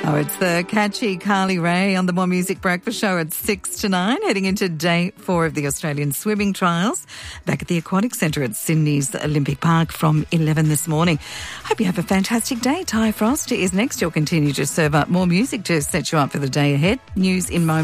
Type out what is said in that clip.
Oh, it's the catchy Carly Rae on the More Music Breakfast Show at 6 to 9, heading into day 4 of the Australian swimming trials back at the Aquatic Centre at Sydney's Olympic Park from 11 this morning. Hope you have a fantastic day. Ty Frost is next. He'll continue to serve up more music to set you up for the day ahead. News in moments.